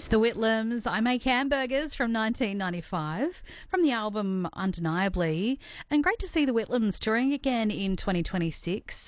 The Whitlams, I Make Hamburgers from 1995 from the album Undeniably. And great to see the Whitlams touring again in 2026.